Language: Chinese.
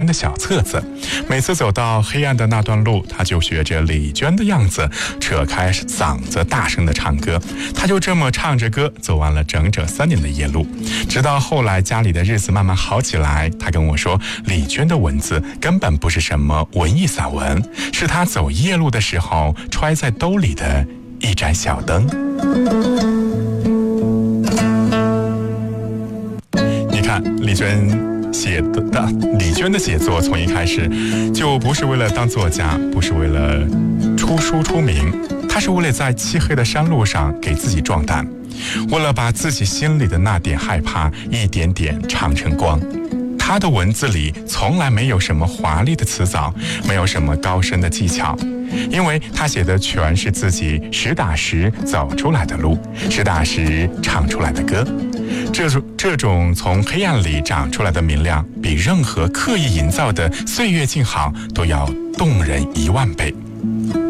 的小册子。每次走到黑暗的那段路，他就学着李娟的样子，扯开嗓子大声地唱歌。他就这么唱着歌走完了整整3年的夜路。直到后来家里的日子慢慢好起来，他跟我说，李娟的文字根本不是什么文艺散文，是他走夜路的时候揣在兜里的一盏小灯。你看李娟的写作从一开始就不是为了当作家，不是为了出书出名，她是为了在漆黑的山路上给自己壮胆，为了把自己心里的那点害怕一点点唱成光。她的文字里从来没有什么华丽的辞藻，没有什么高深的技巧，因为她写的全是自己实打实走出来的路，实打实唱出来的歌。这种从黑暗里长出来的明亮，比任何刻意营造的岁月静好都要动人1万倍。